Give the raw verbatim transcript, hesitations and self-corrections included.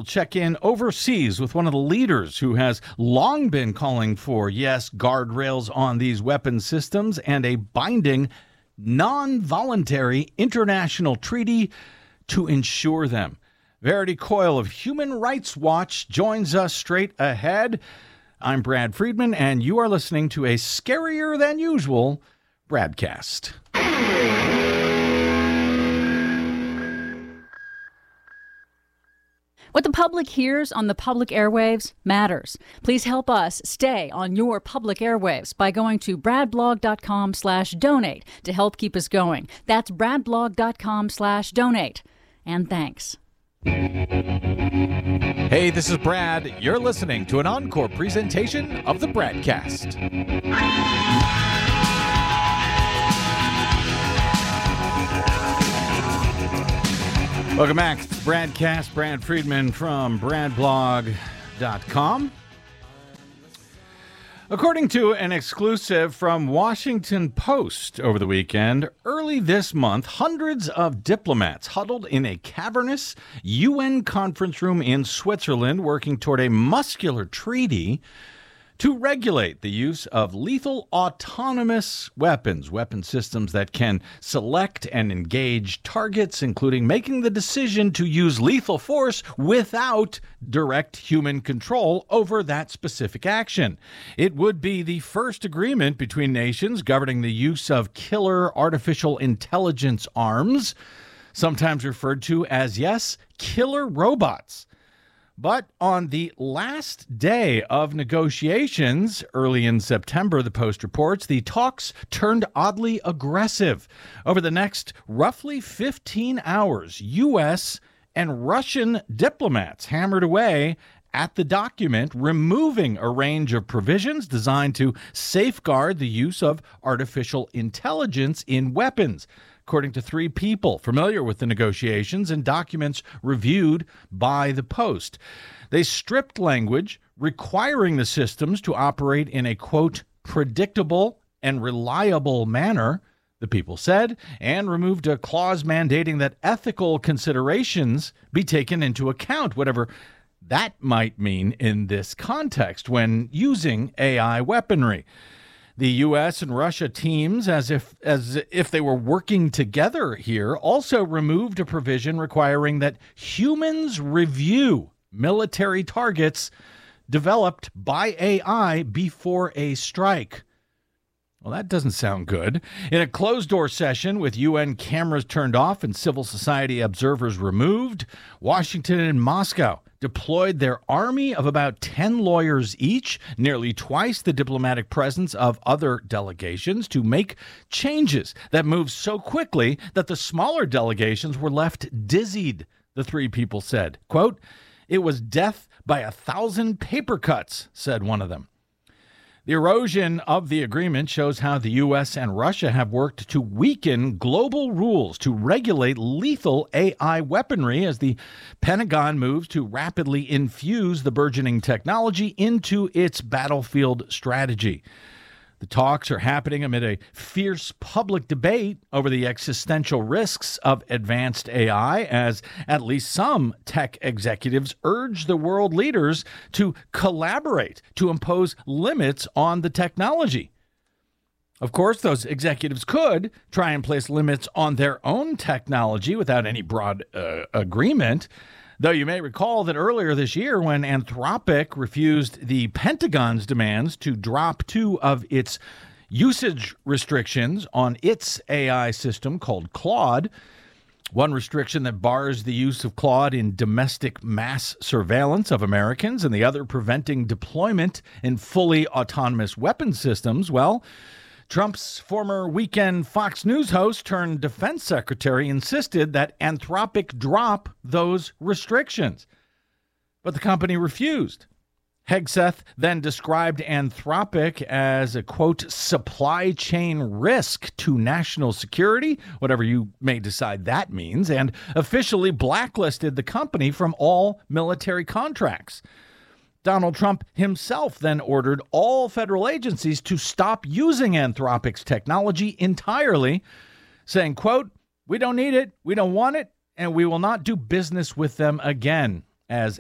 will check in overseas with one of the leaders who has long been calling for, yes, guardrails on these weapon systems and a binding, non-voluntary international treaty to ensure them. Verity Coyle of Human Rights Watch joins us straight ahead. I'm Brad Friedman, and you are listening to a scarier than usual Bradcast. What the public hears on the public airwaves matters. Please help us stay on your public airwaves by going to bradblog.com slash donate to help keep us going. That's bradblog.com slash donate. And thanks. Hey, this is Brad. You're listening to an encore presentation of the Bradcast. Welcome back to the Bradcast. Brad Friedman from bradblog dot com. According to an exclusive from Washington Post over the weekend, early this month, hundreds of diplomats huddled in a cavernous U N conference room in Switzerland working toward a muscular treaty to regulate the use of lethal autonomous weapons, weapon systems that can select and engage targets, including making the decision to use lethal force without direct human control over that specific action. It would be the first agreement between nations governing the use of killer artificial intelligence arms, sometimes referred to as, yes, killer robots. But on the last day of negotiations, early in September, the Post reports, the talks turned oddly aggressive. Over the next roughly fifteen hours, U S and Russian diplomats hammered away at the document, removing a range of provisions designed to safeguard the use of artificial intelligence in weapons, according to three people familiar with the negotiations and documents reviewed by the Post. They stripped language requiring the systems to operate in a, quote, predictable and reliable manner, the people said, and removed a clause mandating that ethical considerations be taken into account, whatever that might mean in this context when using A I weaponry. The U S and Russia teams, as if as if they were working together here, also removed a provision requiring that humans review military targets developed by A I before a strike. Well, that doesn't sound good. In a closed-door session with U N cameras turned off and civil society observers removed, Washington and Moscow deployed their army of about ten lawyers each, nearly twice the diplomatic presence of other delegations, to make changes that moved so quickly that the smaller delegations were left dizzied, the three people said. Quote, "It was death by a thousand paper cuts," said one of them. The erosion of the agreement shows how the U S and Russia have worked to weaken global rules to regulate lethal A I weaponry as the Pentagon moves to rapidly infuse the burgeoning technology into its battlefield strategy. The talks are happening amid a fierce public debate over the existential risks of advanced A I, as at least some tech executives urge the world leaders to collaborate to impose limits on the technology. Of course, those executives could try and place limits on their own technology without any broad uh, agreement. Though you may recall that earlier this year, when Anthropic refused the Pentagon's demands to drop two of its usage restrictions on its A I system called Claude, one restriction that bars the use of Claude in domestic mass surveillance of Americans and the other preventing deployment in fully autonomous weapon systems, well, Trump's former weekend Fox News host turned defense secretary insisted that Anthropic drop those restrictions. But the company refused. Hegseth then described Anthropic as a, quote, supply chain risk to national security, whatever you may decide that means, and officially blacklisted the company from all military contracts. Donald Trump himself then ordered all federal agencies to stop using Anthropic's technology entirely, saying, quote, "We don't need it, we don't want it, and we will not do business with them again," as